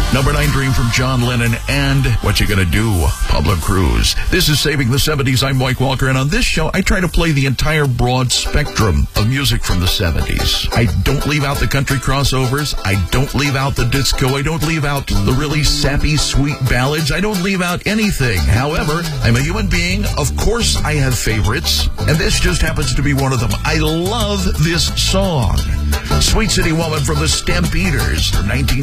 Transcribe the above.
Number 9, Dream from John Lennon, and What You Gonna Do, Pablo Cruz. This is Saving the 70s. I'm Mike Walker, and on this show, I try to play the entire broad spectrum of music from the 70s. I don't leave out the country crossovers. I don't leave out the disco. I don't leave out the really sappy, sweet ballads. I don't leave out anything. However, I'm a human being. Of course, I have favorites, and this just happens to be one of them. I love this song. Sweet City Woman from the Stampeders from 19